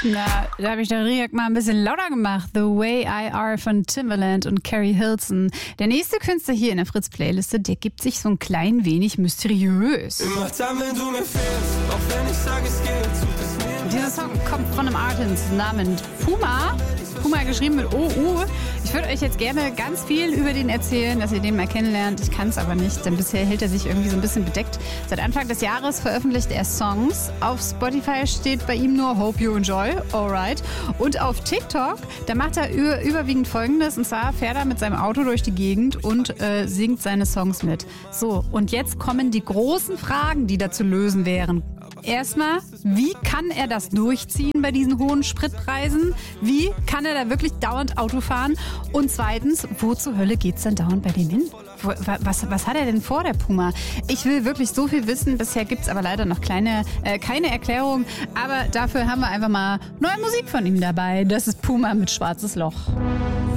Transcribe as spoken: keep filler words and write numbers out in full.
Na, da habe ich den Riak mal ein bisschen lauter gemacht. The Way I Are von Timbaland und Carrie Hilson. Der nächste Künstler hier in der Fritz-Playliste, der gibt sich so ein klein wenig mysteriös. Immer dann, wenn du mir fehlst, auch wenn ich sage, es geht, tut es mir. Dieser Song kommt von einem Artist namens Puma. Puma geschrieben mit O U. Ich würde euch jetzt gerne ganz viel über den erzählen, dass ihr den mal kennenlernt. Ich kann es aber nicht, denn bisher hält er sich irgendwie so ein bisschen bedeckt. Seit Anfang des Jahres veröffentlicht er Songs. Auf Spotify steht bei ihm nur Hope You Enjoy, alright. Und auf TikTok, da macht er über, überwiegend Folgendes. Und zwar fährt er mit seinem Auto durch die Gegend und äh, singt seine Songs mit. So, und jetzt kommen die großen Fragen, die da zu lösen wären. Erstmal, wie kann er das durchziehen bei diesen hohen Spritpreisen? Wie kann er da wirklich dauernd Auto fahren? Und zweitens, wo zur Hölle geht's denn dauernd bei dem hin? Wo, was, was hat er denn vor, der Puma? Ich will wirklich so viel wissen. Bisher gibt's aber leider noch kleine, äh, keine Erklärung. Aber dafür haben wir einfach mal neue Musik von ihm dabei. Das ist Puma mit Schwarzes Loch.